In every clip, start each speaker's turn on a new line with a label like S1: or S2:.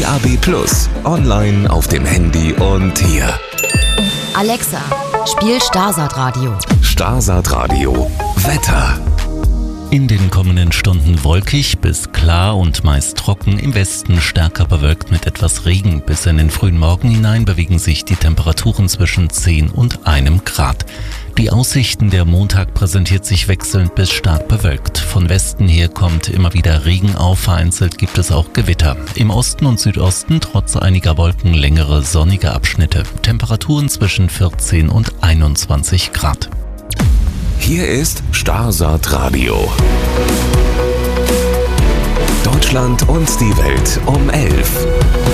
S1: DAB+, online auf dem Handy und hier.
S2: Alexa, spiel Starsat Radio.
S1: Starsat Radio. Wetter.
S3: In den kommenden Stunden wolkig bis klar und meist trocken, im Westen stärker bewölkt mit etwas Regen. Bis in den frühen Morgen hinein bewegen sich die Temperaturen zwischen 10 und 1 Grad. Die Aussichten: der Montag präsentiert sich wechselnd bis stark bewölkt. Von Westen her kommt immer wieder Regen auf, vereinzelt gibt es auch Gewitter. Im Osten und Südosten trotz einiger Wolken längere sonnige Abschnitte. Temperaturen zwischen 14 und 21 Grad.
S1: Hier ist Starsat Radio. Deutschland und die Welt um 11.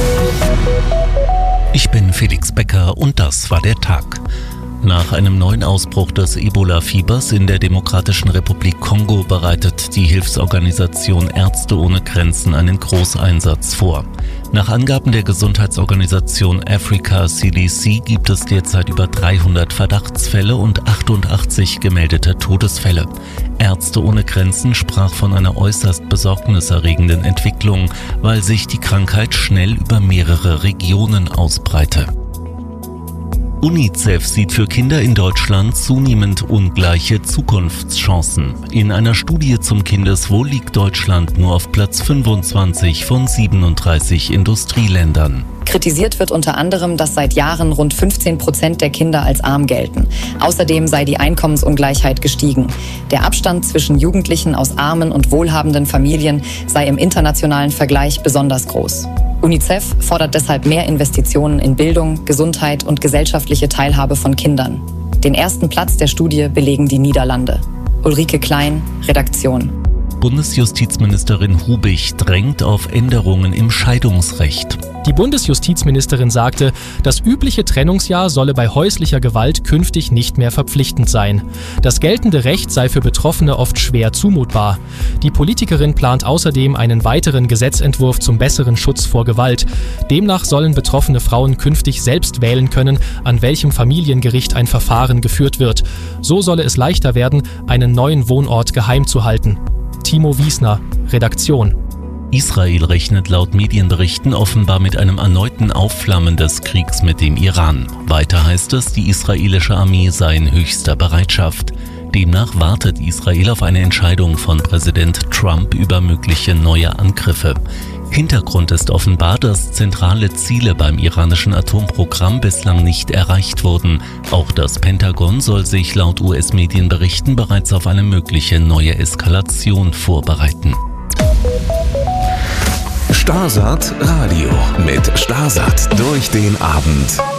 S3: Ich bin Felix Becker und das war der Tag. Nach einem neuen Ausbruch des Ebola-Fiebers in der Demokratischen Republik Kongo bereitet die Hilfsorganisation Ärzte ohne Grenzen einen Großeinsatz vor. Nach Angaben der Gesundheitsorganisation Africa CDC gibt es derzeit über 300 Verdachtsfälle und 88 gemeldete Todesfälle. Ärzte ohne Grenzen sprach von einer äußerst besorgniserregenden Entwicklung, weil sich die Krankheit schnell über mehrere Regionen ausbreite. UNICEF sieht für Kinder in Deutschland zunehmend ungleiche Zukunftschancen. In einer Studie zum Kindeswohl liegt Deutschland nur auf Platz 25 von 37 Industrieländern.
S4: Kritisiert wird unter anderem, dass seit Jahren rund 15% der Kinder als arm gelten. Außerdem sei die Einkommensungleichheit gestiegen. Der Abstand zwischen Jugendlichen aus armen und wohlhabenden Familien sei im internationalen Vergleich besonders groß. UNICEF fordert deshalb mehr Investitionen in Bildung, Gesundheit und gesellschaftliche Teilhabe von Kindern. Den ersten Platz der Studie belegen die Niederlande. Ulrike Klein, Redaktion.
S3: Bundesjustizministerin Hubich drängt auf Änderungen im Scheidungsrecht.
S5: Die Bundesjustizministerin sagte, das übliche Trennungsjahr solle bei häuslicher Gewalt künftig nicht mehr verpflichtend sein. Das geltende Recht sei für Betroffene oft schwer zumutbar. Die Politikerin plant außerdem einen weiteren Gesetzentwurf zum besseren Schutz vor Gewalt. Demnach sollen betroffene Frauen künftig selbst wählen können, an welchem Familiengericht ein Verfahren geführt wird. So solle es leichter werden, einen neuen Wohnort geheim zu halten. Timo Wiesner, Redaktion.
S3: Israel rechnet laut Medienberichten offenbar mit einem erneuten Aufflammen des Kriegs mit dem Iran. Weiter heißt es, die israelische Armee sei in höchster Bereitschaft. Demnach wartet Israel auf eine Entscheidung von Präsident Trump über mögliche neue Angriffe. Hintergrund ist offenbar, dass zentrale Ziele beim iranischen Atomprogramm bislang nicht erreicht wurden. Auch das Pentagon soll sich laut US-Medienberichten bereits auf eine mögliche neue Eskalation vorbereiten.
S1: Starsat Radio mit Starsat durch den Abend.